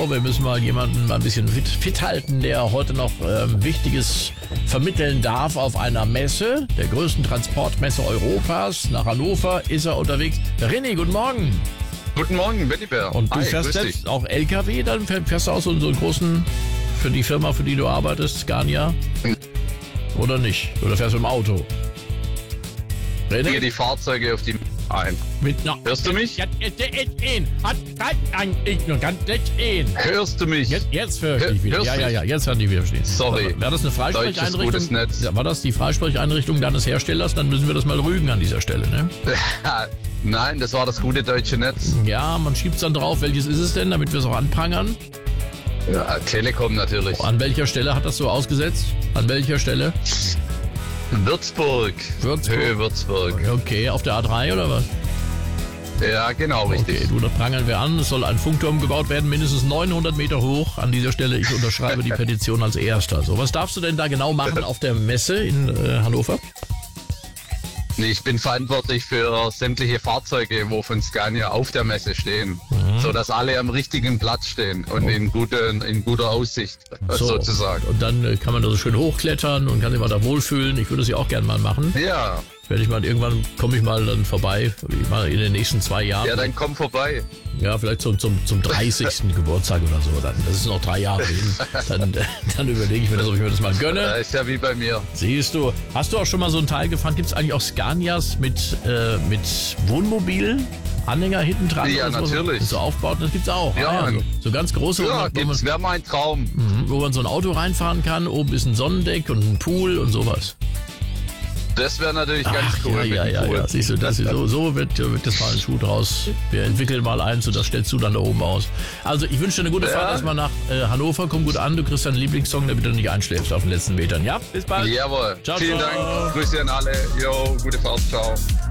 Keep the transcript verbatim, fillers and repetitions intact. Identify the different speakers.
Speaker 1: Show. Wir müssen mal jemanden mal ein bisschen fit, fit halten, der heute noch ähm, Wichtiges vermitteln darf auf einer Messe, der größten Transportmesse Europas. Nach Hannover ist er unterwegs. René, guten Morgen.
Speaker 2: Guten Morgen, Bellibär.
Speaker 1: Und du
Speaker 2: Hi,
Speaker 1: fährst
Speaker 2: grüß
Speaker 1: jetzt
Speaker 2: dich.
Speaker 1: auch L K W, dann fährst du auch so, so einen großen, für die Firma, für die du arbeitest, Scania? Oder nicht? Oder fährst du im Auto?
Speaker 2: Gehe
Speaker 1: René?
Speaker 2: die Fahrzeuge auf die ein.
Speaker 1: Mit, na,
Speaker 2: Hörst du mich?
Speaker 1: Jetzt, jetzt, jetzt, jetzt, hat kein ignorant, jetzt,
Speaker 2: Hörst du mich?
Speaker 1: Jetzt, jetzt höre ich dich wieder.
Speaker 2: Hörst
Speaker 1: Ja,
Speaker 2: du
Speaker 1: ja,
Speaker 2: mich?
Speaker 1: ja, jetzt kann ich wieder verstehen.
Speaker 2: Sorry.
Speaker 1: War das eine
Speaker 2: Deutsches
Speaker 1: Freisprecheinrichtung?
Speaker 2: gutes Netz.
Speaker 1: Ja, war das die Freisprecheinrichtung deines Herstellers? Dann müssen wir das mal rügen an dieser Stelle, ne?
Speaker 2: Nein, das war das gute deutsche Netz.
Speaker 1: Ja, man schiebt es dann drauf. Welches ist es denn, damit wir es auch anprangern?
Speaker 2: Ja, Telekom natürlich.
Speaker 1: An welcher Stelle hat das so ausgesetzt? An welcher Stelle?
Speaker 2: Würzburg.
Speaker 1: Würzburg.
Speaker 2: Höhe Würzburg.
Speaker 1: Okay, auf der A drei oder was?
Speaker 2: Ja, genau, richtig.
Speaker 1: Okay, du, das prangern wir an. Es soll ein Funkturm gebaut werden, mindestens neunhundert Meter hoch. An dieser Stelle, ich unterschreibe die Petition als erster. So, was darfst du denn da genau machen auf der Messe in äh, Hannover?
Speaker 2: Nee, ich bin verantwortlich für sämtliche Fahrzeuge, wo von Scania auf der Messe stehen,
Speaker 1: Mhm.
Speaker 2: so dass alle am richtigen Platz stehen und in, guten, in guter Aussicht
Speaker 1: So,
Speaker 2: sozusagen.
Speaker 1: Und dann äh, kann man da so schön hochklettern und kann sich mal da wohlfühlen. Ich würde es ja auch gerne mal machen.
Speaker 2: Ja,
Speaker 1: Werde ich mal irgendwann, komme ich mal dann vorbei, mal in den nächsten zwei Jahren.
Speaker 2: ja, dann komm vorbei.
Speaker 1: Ja, vielleicht zum, zum, zum dreißigsten Geburtstag oder so. Dann, das ist noch drei Jahre hin. Dann, dann überlege ich mir das, ob ich mir das mal gönne.
Speaker 2: Das ist ja wie bei mir.
Speaker 1: Siehst du, hast du auch schon mal so ein Teil gefahren? Gibt es eigentlich auch Scanias mit, äh, mit Wohnmobil? Anhänger hinten dran?
Speaker 2: Ja,
Speaker 1: oder so?
Speaker 2: natürlich.
Speaker 1: So Aufbauten, das gibt's auch.
Speaker 2: Ja,
Speaker 1: Ah, so, so ganz große, wo,
Speaker 2: Ja,
Speaker 1: man, wo, man,
Speaker 2: gibt's, wäre mein Traum.
Speaker 1: mhm, wo man so ein Auto reinfahren kann. Oben ist ein Sonnendeck und ein Pool und sowas.
Speaker 2: Das wäre natürlich ganz
Speaker 1: Ach,
Speaker 2: cool.
Speaker 1: ja,
Speaker 2: mit
Speaker 1: ja,
Speaker 2: dem
Speaker 1: ja,
Speaker 2: Pool.
Speaker 1: ja. Siehst du, das ist so, so wird, wird das mal ein Schuh draus. Wir entwickeln mal eins und das stellst du dann da oben aus. Also ich wünsche dir eine gute
Speaker 2: Ja.
Speaker 1: Fahrt erstmal nach äh, Hannover. Komm gut an, du kriegst deinen Lieblingssong, damit du nicht einschläfst auf den letzten Metern. Ja, bis bald.
Speaker 2: Jawohl.
Speaker 1: Ciao,
Speaker 2: Vielen
Speaker 1: ciao.
Speaker 2: Dank. Grüße an alle. Jo, gute Fahrt. Ciao.